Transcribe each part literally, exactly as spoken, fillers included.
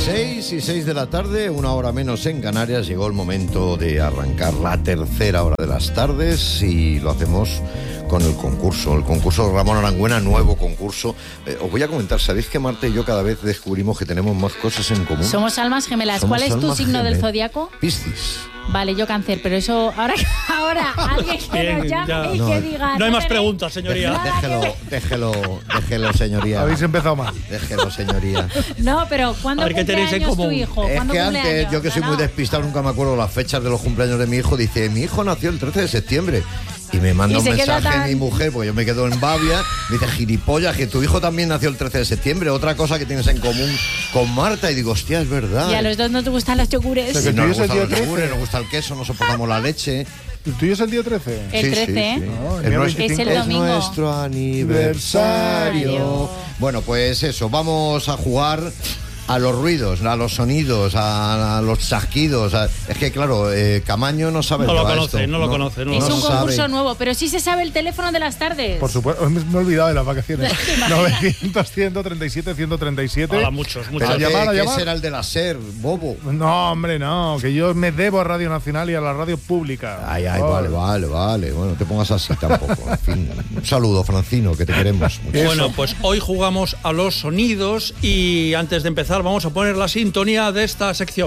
seis y seis de la tarde, una hora menos en Canarias, llegó el momento de arrancar la tercera hora de las tardes y lo hacemos con el concurso, el concurso Ramón Arangüena, nuevo concurso. Eh, os voy a comentar, ¿sabéis que Marta y yo cada vez descubrimos que tenemos más cosas en común? Somos almas gemelas. Somos ¿Cuál es tu signo gemel... del zodiaco? Piscis. Vale, yo Cáncer, pero eso ahora, ahora alguien que Bien, nos llame ya. y No, que diga. No hay más tenéis- preguntas, señoría. Déjelo, déjelo, déjelo, señoría. Habéis empezado mal. Déjelo, señoría. No, pero ¿cuándo A ver, ¿qué cumple tenéis en años tu común? hijo? Es ¿Cuándo que cumple antes, años? yo que soy No, muy no. despistado, nunca me acuerdo las fechas de los cumpleaños de mi hijo. Dice, mi hijo nació el trece de septiembre. Y me manda Y un se queda mensaje tan- mi mujer, porque yo me quedo en Bavia. Me dice, gilipollas, que tu hijo también nació el trece de septiembre. Otra cosa que tienes en común con Marta. Y digo, hostia, es verdad. Y a los dos no te gustan los yogures. O sea, Sí, que nos tú es el gustan día los trece. yogures, nos gusta el queso, no soportamos la leche. ¿El tuyo es el día trece? El Sí, trece, sí, ¿eh? sí. No, el es, mío nuestro, Es el es domingo. nuestro aniversario. Aniversario. Bueno, pues eso, vamos a jugar a los ruidos, a los sonidos, a, a los chasquidos. a- es que, claro, eh, Camaño no sabe No de lo qué va conoce, esto. no lo conoce, no Es lo un sabe. concurso sabe. nuevo, pero sí se sabe el teléfono de las tardes. Por supuesto, me he olvidado de las vacaciones. novecientos, ciento treinta y siete, ciento treinta y siete. Hola, muchos, muchos. Pero A ¿qué, llamar, a qué llamar. será el de la SER, bobo? No, hombre, no, que yo me debo a Radio Nacional y a la radio pública. Ay, ay, Oh. vale, vale, vale. Bueno, no te pongas así tampoco. En fin, un saludo, Francino, que te queremos mucho. Bueno, pues hoy jugamos a los sonidos y antes de empezar vamos a poner la sintonía de esta sección.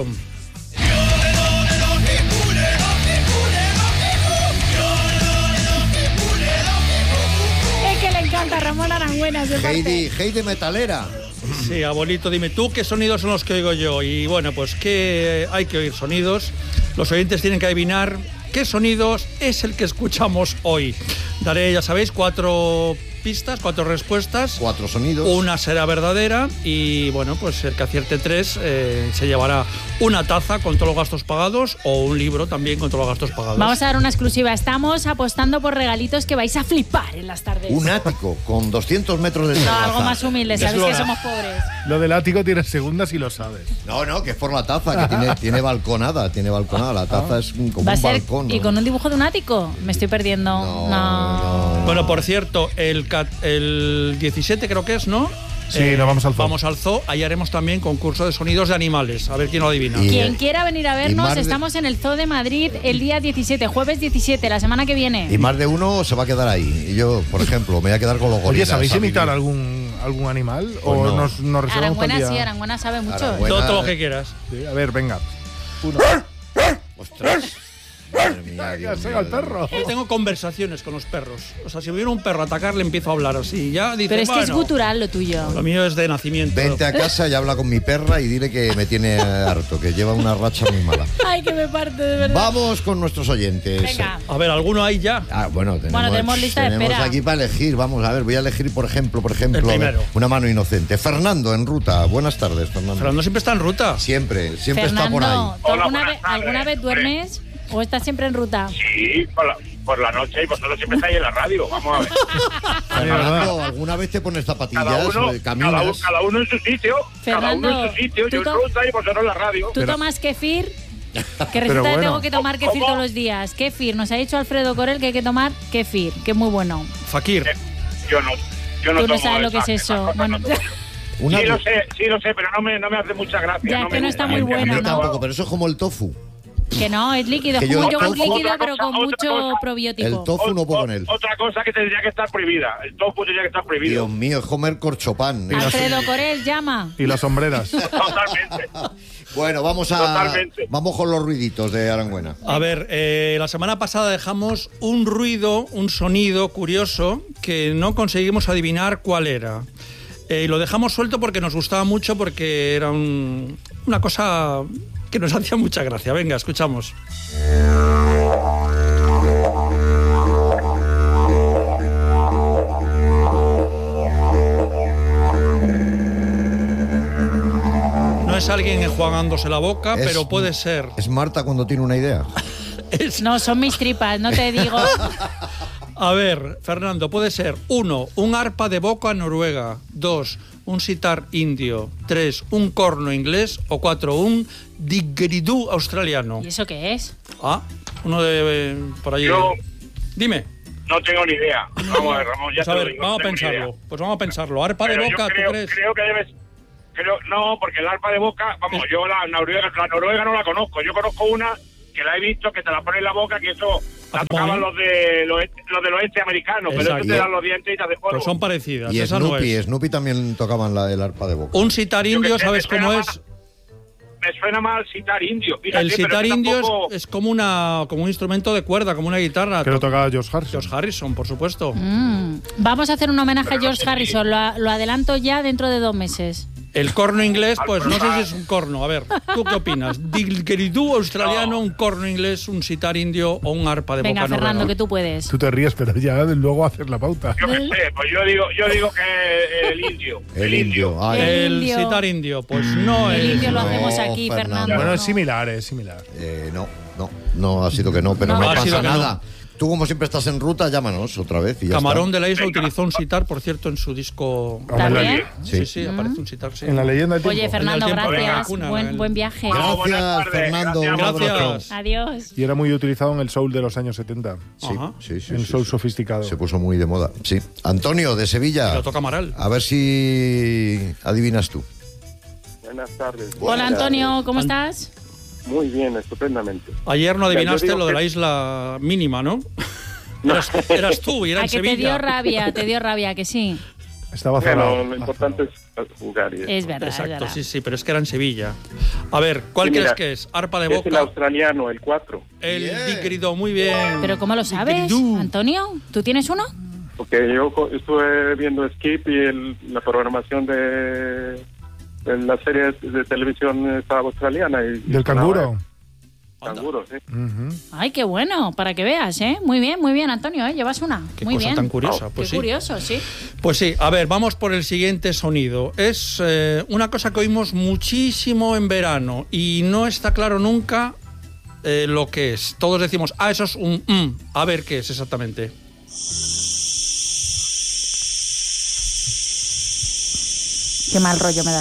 Es que le encanta Ramón Arangüena. ese parte. Heidi, Heidi Metalera. Sí, abuelito, dime tú qué sonidos son los que oigo yo. Y bueno, pues que hay que oír sonidos. Los oyentes tienen que adivinar qué sonidos es el que escuchamos hoy. Daré, ya sabéis, cuatro pistas, cuatro respuestas. Cuatro sonidos. Una será verdadera y bueno, pues el que acierte tres eh, se llevará una taza con todos los gastos pagados o un libro también con todos los gastos pagados. Vamos a dar una exclusiva. Estamos apostando por regalitos que vais a flipar en las tardes. Un ático con doscientos metros de No, terraza. algo más humilde, sabes que somos pobres. Lo del ático tiene segundas y lo sabes. No, no, que es por la taza, que tiene, tiene balconada, tiene balconada. La taza es un- como Va a un ser balcón. y ¿no? con un dibujo de un ático. Me estoy perdiendo. No, No. no, no. Bueno, por cierto, el, cat- el diecisiete creo que es, ¿no? Sí, nos vamos al zoo. Vamos al zoo, ahí haremos también concurso de sonidos de animales, a ver quién lo adivina. Y- Quien quiera venir a vernos, más de- estamos en el Zoo de Madrid el día diecisiete, jueves diecisiete, la semana que viene. Y más de uno se va a quedar ahí. Y yo, por ejemplo, me voy a quedar con los Oye, gorilas. ¿sabéis a imitar vivir. algún, algún animal? Pues ¿O no. nos, nos reservamos para Arangüena el sí, día? Arangüena sabe mucho. Arangüena. Todo, todo lo que quieras. Sí, a ver, venga. Uno. Ostras. Madre mía, Ya Dios se mío. el perro. Yo tengo conversaciones con los perros. O sea, si viene un perro a atacar, le empiezo a hablar así. Ya dice, Pero es que es bueno, gutural lo tuyo. lo mío es de nacimiento. Vente a casa y habla con mi perra y dile que me tiene harto, que lleva una racha muy mala. Ay, que me parte, de verdad. Vamos con nuestros oyentes. Venga. A ver, ¿alguno hay ya? Ah, bueno, tenemos, Bueno, tenemos lista de tenemos espera. aquí para elegir. Vamos a ver, voy a elegir, por ejemplo, por ejemplo, El primero. a ver, una mano inocente. Fernando, en ruta. Buenas tardes, Fernando. Fernando siempre está en ruta. Siempre, siempre está por Fernando, ahí. ¿tú Hola, alguna, buenas vez, tardes, alguna vez hombre. duermes o estás siempre en ruta? Sí, por la, por la noche y vosotros siempre estáis en la radio. Vamos a ver. Fernando, ¿alguna vez te pones zapatillas? Cada uno, eh, cada, uno, caminas? cada uno en su sitio. Fernando, cada uno en su sitio. tú Yo en to- ruta y vosotros en la radio. ¿Tú Pero- tomas kefir? Que Pero resulta que bueno. tengo que tomar kefir ¿Cómo? todos los días. Kefir, nos ha dicho Alfredo Corel que hay que tomar kefir, que es muy bueno. Fakir. Yo no, yo no Tú no tomo sabes lo que esas- es esas eso. cosas, Bueno, no tomo yo. Una Sí lo vez- sé, sí lo sé, pero no me, no me hace mucha gracia. Ya, no es que me no gusta. está muy A bueno, mí ¿no? tampoco, pero eso es como el tofu. que no, es líquido, Que es yo como un el yogur tofu- líquido, otra pero con cosa, mucho otra cosa. probiótico. El tofu no puedo con él. Otra cosa que tendría que estar prohibida. El tofu tendría que estar prohibido. Dios mío, es comer corchopán. Alfredo Corel, llama. Y las sombreras. Totalmente. Bueno, vamos a Totalmente. vamos con los ruiditos de Arangüena. A ver, eh, la semana pasada dejamos un ruido, un sonido curioso que no conseguimos adivinar cuál era. Eh, y lo dejamos suelto porque nos gustaba mucho, porque era un- una cosa que nos hacía mucha gracia. Venga, escuchamos. No es alguien enjuagándose la boca, Es- pero puede ser. Es Marta cuando tiene una idea. Es- No, son mis tripas, no te digo. A ver, Fernando, puede ser uno, un arpa de boca noruega, dos, un sitar indio, tres, un corno inglés o cuatro, un didgeridoo australiano. ¿Y eso qué es? Ah, uno de eh, por allí. Yo Dime. no tengo ni idea. Vamos a ver, Ramón, ya Pues a te lo ver, digo, vamos no a tengo ni idea. pensarlo. Pues vamos a pensarlo. Arpa de Pero yo boca, creo, ¿tú crees? creo que debes creo, no, porque el arpa de boca, vamos, yo la Noruega, la Noruega no la conozco. Yo conozco una que la he visto que te la pone en la boca, que eso la tocaban los de los, los del oeste americanos, pero Exacto. eso te dan los dientes y te hace fuego. Pero son parecidas. Y esa no Snoopy, es. Snoopy también tocaban la del arpa de boca. Un sitar Yo indio, que sé, ¿sabes me suena cómo más- es? Me suena mal sitar indio. Fíjate, El pero sitar que indio es, tampoco- es como una como un instrumento de cuerda, como una guitarra. Que lo tocaba George Harrison. George Harrison, por supuesto. Mm. Vamos a hacer un homenaje a Pero no George sé si- Harrison, lo, lo adelanto ya dentro de dos meses. El corno inglés, pues no sé Alfred. si es un corno. A ver, ¿tú qué opinas? Didgeridoo australiano, No. un corno inglés, un sitar indio o un arpa de Venga, boca Fernando, noruega? que tú puedes. Tú te ríes, pero ya luego hacer la pauta. Yo qué sé, pues yo digo, yo digo que el indio. El indio. Ay, El El indio. sitar indio, pues no El es. indio lo no, hacemos aquí, Fernando. Fernando. Bueno, no. es similar, es similar. eh, no, no, no ha sido que no, pero No. no, Ha sido pasa que no. nada. Tú, como siempre estás en ruta, llámanos otra vez y ya Camarón está. de la Isla Venga. utilizó un sitar, por cierto, en su disco. ¿También? Sí, Sí. sí, aparece un sitar, sí. En la leyenda del Oye, tiempo. Fernando, En el tiempo, gracias. venga, cuna, buen, el- buen viaje. Gracias. buenas Gracias, tardes, Fernando. gracias. un abrazo. Gracias. Adiós. Y era muy utilizado en el soul de los años setenta. Sí, Ajá. sí, sí, En sí, soul sí. sofisticado. Se puso muy de moda. Sí. Antonio, de Sevilla. Lo toca Amaral. A ver si adivinas tú. Buenas tardes. Hola, Antonio, ¿cómo An- estás? Muy bien, estupendamente. Ayer no Ya, yo adivinaste digo lo de que- la isla mínima, ¿no? Eras, eras tú y era A en que te Sevilla. dio rabia, te dio rabia, que sí. Estaba Bueno, cerrado. lo importante es jugar. Y Es verdad, es Exacto, verdad. sí, sí, pero es que era en Sevilla. A ver, ¿cuál Sí, crees mira, que es? Arpa de es el boca. australiano, el cuatro. El Bien. digrido, muy bien. Pero ¿cómo lo sabes, Digrido. Antonio? ¿Tú tienes uno? Porque yo co- estuve viendo Skip y el- la programación de, de la serie de televisión esta australiana. Y, ¿Del canguro? Anda. Canguro, sí. Ujú. Ay, qué bueno, para que veas, ¿eh? Muy bien, muy bien, Antonio, ¿eh? Llevas una. Qué muy cosa bien. tan curiosa. Pues qué sí. curioso, sí. Pues sí, a ver, vamos por el siguiente sonido. Es eh, una cosa que oímos muchísimo en verano y no está claro nunca eh, lo que es. Todos decimos, ah, eso es un mm. A ver qué es exactamente. Qué mal rollo me da.